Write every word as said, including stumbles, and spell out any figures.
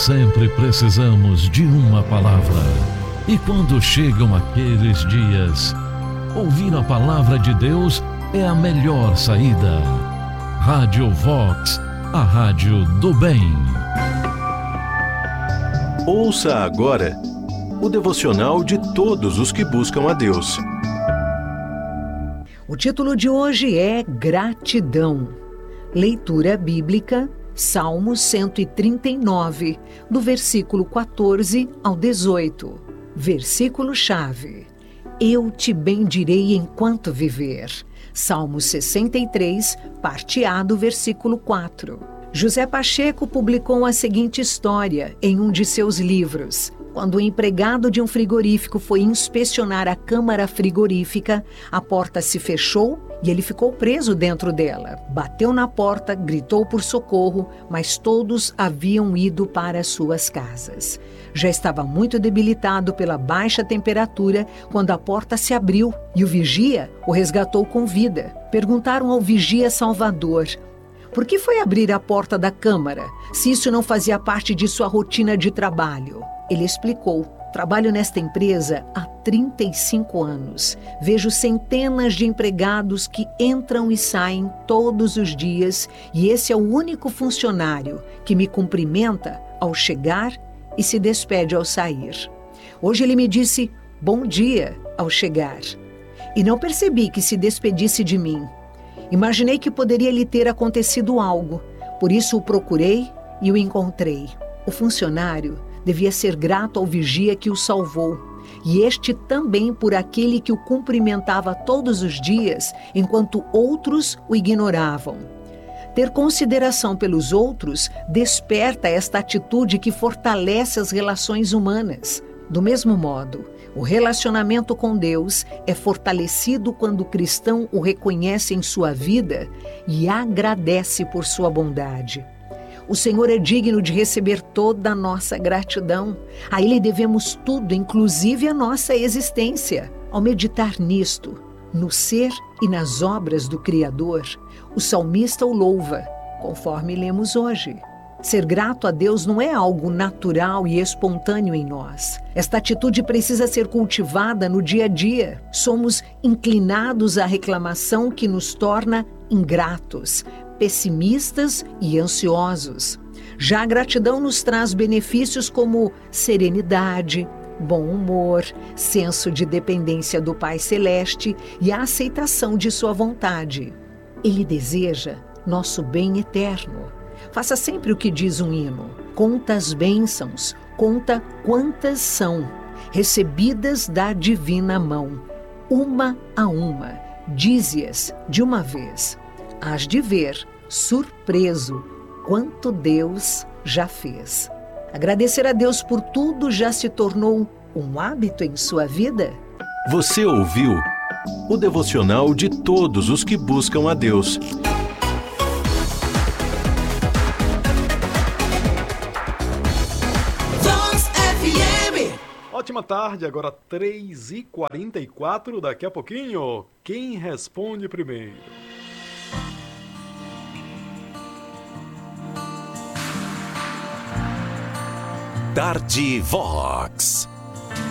sempre precisamos de uma palavra. E quando chegam aqueles dias, ouvir a palavra de Deus é a melhor saída. Rádio Vox, a rádio do bem. Ouça agora o devocional de todos os que buscam a Deus. O título de hoje é Gratidão. Leitura bíblica, Salmo cento e trinta e nove, do versículo quatorze ao dezoito. Versículo-chave: Eu te bendirei enquanto viver. Salmo sessenta e três, parte A, do versículo quatro. José Pacheco publicou a seguinte história em um de seus livros. Quando o empregado de um frigorífico foi inspecionar a câmara frigorífica, a porta se fechou e ele ficou preso dentro dela. Bateu na porta, gritou por socorro, mas todos haviam ido para suas casas. Já estava muito debilitado pela baixa temperatura quando a porta se abriu e o vigia o resgatou com vida. Perguntaram ao vigia Salvador: por que foi abrir a porta da câmara, se isso não fazia parte de sua rotina de trabalho? Ele explicou: trabalho nesta empresa há trinta e cinco anos. Vejo centenas de empregados que entram e saem todos os dias e esse é o único funcionário que me cumprimenta ao chegar e se despede ao sair. Hoje ele me disse bom dia ao chegar e não percebi que se despedisse de mim. Imaginei que poderia lhe ter acontecido algo, por isso o procurei e o encontrei. O funcionário devia ser grato ao vigia que o salvou, e este também por aquele que o cumprimentava todos os dias, enquanto outros o ignoravam. Ter consideração pelos outros desperta esta atitude que fortalece as relações humanas. Do mesmo modo, o relacionamento com Deus é fortalecido quando o cristão o reconhece em sua vida e agradece por sua bondade. O Senhor é digno de receber toda a nossa gratidão. A Ele devemos tudo, inclusive a nossa existência. Ao meditar nisto, no ser e nas obras do Criador, o salmista o louva, conforme lemos hoje. Ser grato a Deus não é algo natural e espontâneo em nós. Esta atitude precisa ser cultivada no dia a dia. Somos inclinados à reclamação que nos torna ingratos, pessimistas e ansiosos. Já a gratidão nos traz benefícios como serenidade, bom humor, senso de dependência do Pai Celeste e a aceitação de sua vontade. Ele deseja nosso bem eterno. Faça sempre o que diz um hino. Conta as bênçãos, conta quantas são, recebidas da divina mão. Uma a uma, dize-as de uma vez. Hás de ver, surpreso, quanto Deus já fez. Agradecer a Deus por tudo já se tornou um hábito em sua vida? Você ouviu o devocional de todos os que buscam a Deus. Ótima tarde, agora três e quarenta e quatro, daqui a pouquinho, quem responde primeiro? Tarde Vox.